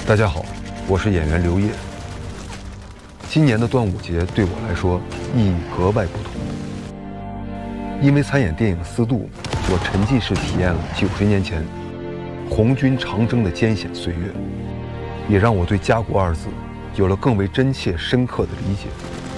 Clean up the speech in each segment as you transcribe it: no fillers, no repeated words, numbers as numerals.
大家好，我是演员刘烨。今年的端午节对我来说意义格外不同，因为参演电影《四渡》，我沉浸式体验了90年前红军长征的艰险岁月，也让我对家国二字有了更为真切深刻的理解。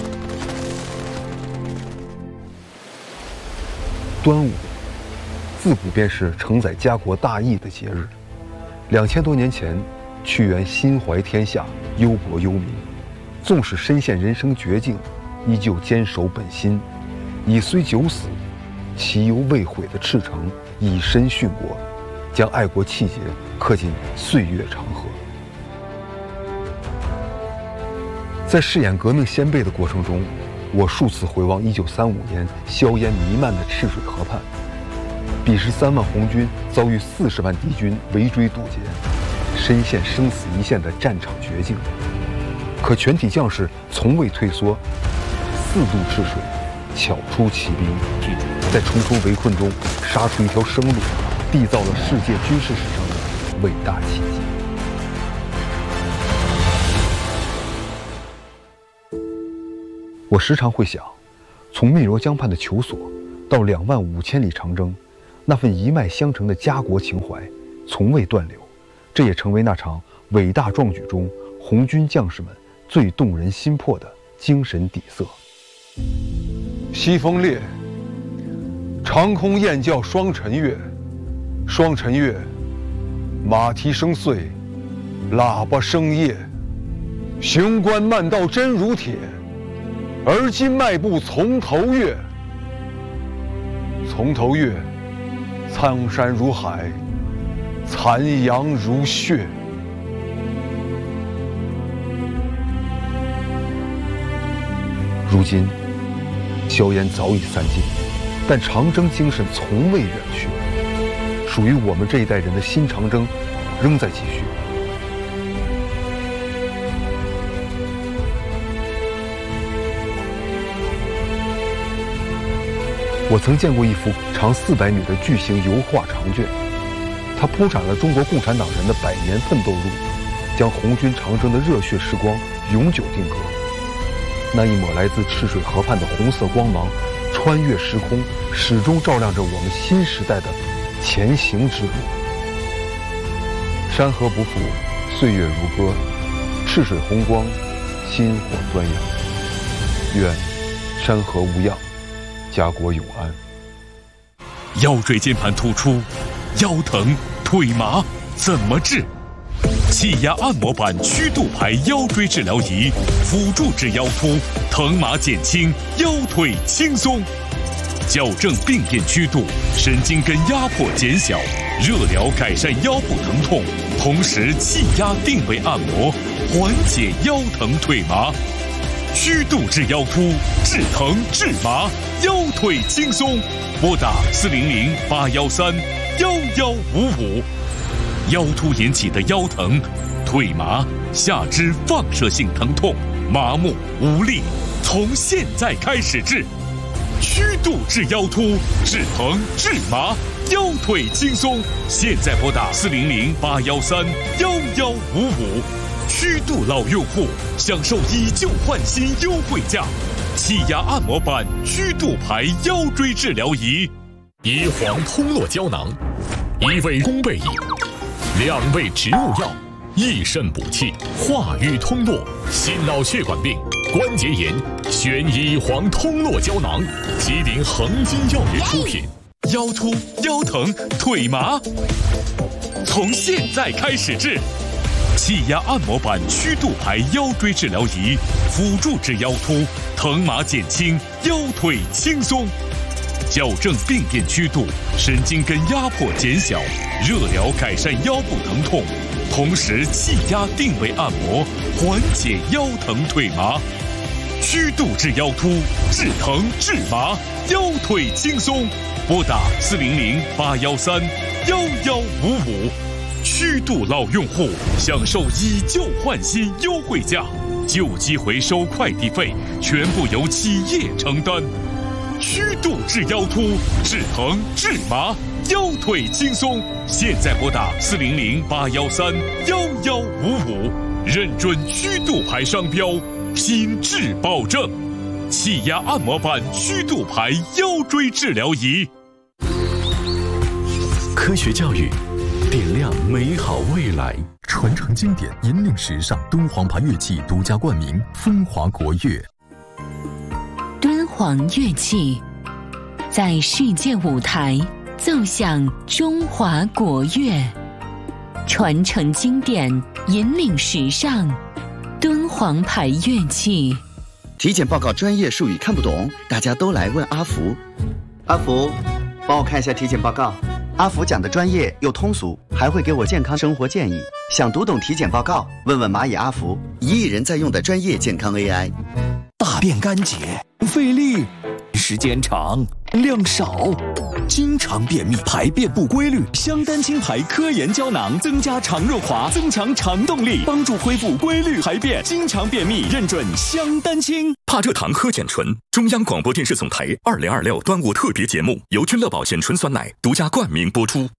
端午自古便是承载家国大义的节日，2000多年前，屈原心怀天下，忧国忧民，纵使身陷人生绝境，依旧坚守本心，以虽九死，其犹未悔的赤诚，以身殉国，将爱国气节刻进岁月长河。在饰演革命先辈的过程中，我数次回望1935年硝烟弥漫的赤水河畔，彼时3万红军遭遇40万敌军围追堵截，深陷生死一线的战场绝境，可全体将士从未退缩，4渡赤水，巧出奇兵，在重重围困中杀出一条生路，缔造了世界军事史上的伟大奇迹。我时常会想，从汨罗江畔的求索到25000里长征，那份一脉相承的家国情怀从未断流，这也成为那场伟大壮举中红军将士们最动人心魄的精神底色。西风烈，长空雁叫双晨月，双晨月，马蹄声碎，喇叭声夜。雄关漫道真如铁，而今迈步从头越。从头越，苍山如海，残阳如血。如今，硝烟早已散尽，但长征精神从未远去。属于我们这一代人的新长征，仍在继续。我曾见过一幅长400米的巨型油画长卷，它铺展了中国共产党人的100年奋斗路，将红军长征的热血时光永久定格。那一抹来自赤水河畔的红色光芒，穿越时空，始终照亮着我们新时代的前行之路。山河不负，岁月如歌，赤水红光，薪火端阳。愿山河无恙，家国永安。 腰椎间盘突出，腰疼腿麻怎么治？气压按摩板曲度牌腰椎治疗仪，辅助治腰突，疼麻减轻，腰腿轻松，矫正病变曲度，神经根压迫减小，热疗改善腰部疼痛，同时气压定位按摩，缓解腰疼腿麻。曲度治腰突，治疼治麻，腰腿轻松。拨打400-813-1155。腰突引起的腰疼、腿麻、下肢放射性疼痛、麻木无力，从现在开始治。曲度治腰突，治疼治麻，腰腿轻松。现在拨打400-813-1155。曲度老用户享受以旧换新优惠价，气压按摩板曲度牌腰椎治疗仪。 椰黄通络胶囊，1味宫贝饮，2味植物药，益肾补气，化瘀通络，心脑血管病、关节炎，选椰黄通络胶囊，吉林恒金药业出品。 腰突、腰疼、腿麻，从现在开始治。气压按摩板曲度牌腰椎治疗仪，辅助治腰突，疼麻减轻，腰腿轻松，矫正病变曲度，神经根压迫减小，热疗改善腰部疼痛，同时气压定位按摩，缓解腰疼腿麻。曲度治腰突，治疼治麻，腰腿轻松。拨打400-813-1155。曲度老用户享受以旧换新优惠价，旧机回收快递费全部由企业承担。 虚度治腰突，治疼治麻，腰腿轻松。现在拨打400-813-1155，认准虚度牌商标，品质保证。气压按摩板虚度牌腰椎治疗仪。 科学教育，点亮美好未来， 传承经典，引领时尚。敦煌牌乐器独家冠名，风华国乐。 敦煌乐器在世界舞台奏响中华国乐，传承经典，引领时尚。敦煌牌乐器。 体检报告专业术语看不懂，大家都来问阿福。阿福，帮我看一下体检报告。阿福讲的专业又通俗，还会给我健康生活建议。想读懂体检报告，问问蚂蚁阿福，1亿人在用的专业健康 AI。 大便干结，费力，时间长，量少，经常便秘，排便不规律。香丹清牌科研胶囊增加肠润滑，增强肠动力，帮助恢复规律排便。经常便秘，认准香丹清。 怕热糖喝碱醇。中央广播电视总台2026端午特别节目由君乐宝咸醇酸奶独家冠名播出。